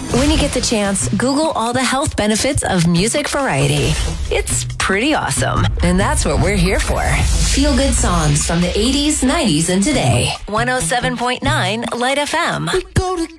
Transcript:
When you get the chance, Google all the health benefits of music variety. It's pretty awesome. And that's what we're here for. Feel good songs from the 80s, 90s, and today. 107.9 Light FM. We go together.